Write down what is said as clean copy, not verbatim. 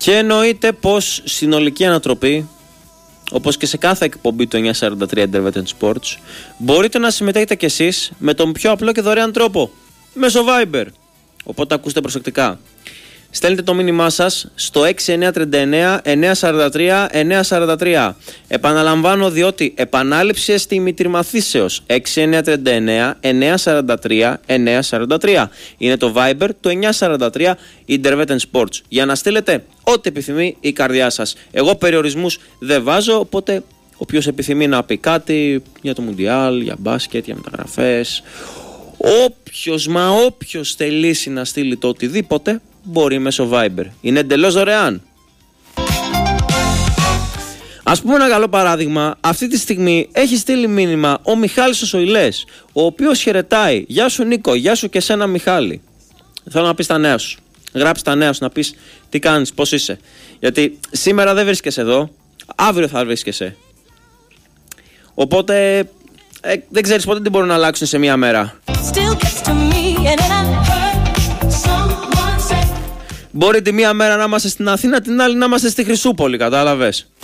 Και εννοείται πως συνολική ανατροπή, όπως και σε κάθε εκπομπή του 943 Intervention Sports, μπορείτε να συμμετέχετε κι εσείς με τον πιο απλό και δωρεάν τρόπο, μέσω Viber. Οπότε ακούστε προσεκτικά. Στέλνετε το μήνυμά σας στο 6939 943 943. Επαναλαμβάνω, διότι επανάληψη εστιμητρημαθήσεως 6939 943 943. Είναι το Viber του 943 Intervention Sports. Για να στείλετε ό,τι επιθυμεί η καρδιά σας. Εγώ περιορισμούς δεν βάζω, οπότε όποιος επιθυμεί να πει κάτι για το Μουντιάλ, για μπάσκετ, για μεταγραφές, όποιος θελήσει να στείλει το οτιδήποτε, μπορεί μέσω Viber. Είναι εντελώς δωρεάν. Ας πούμε ένα καλό παράδειγμα. Αυτή τη στιγμή έχει στείλει μήνυμα ο Μιχάλης ο Σοηλές, ο οποίος χαιρετάει. Γεια σου Νίκο, γεια σου και σένα Μιχάλη. Θέλω να πεις τα νέα σου. Γράψει τα νέα σου, να πεις τι κάνεις, πώς είσαι. Γιατί σήμερα δεν βρίσκεσαι εδώ, αύριο θα βρίσκεσαι. Οπότε δεν ξέρεις πότε τι μπορούν να αλλάξουν σε μία μέρα. Μπορεί τη μία μέρα να είμαστε στην Αθήνα, την άλλη να είμαστε στη Χρυσούπολη, κατάλαβες.